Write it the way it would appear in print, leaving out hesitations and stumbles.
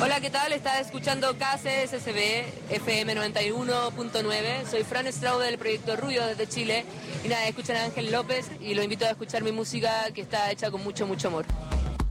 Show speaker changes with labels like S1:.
S1: Hola, ¿qué tal? Estás escuchando KCSB FM 91.9. Soy Fran Straude del proyecto Rubio desde Chile. Y nada, escuchan a Ángel López y lo invito a escuchar mi música que está hecha con mucho, mucho amor.